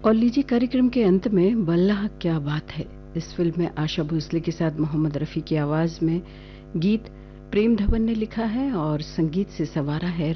और लीजिए कार्यक्रम के अंत में वल्लाह क्या बात है, इस फिल्म में आशा भोसले के साथ मोहम्मद रफी की आवाज में गीत प्रेम धवन ने लिखा है और संगीत से संवारा है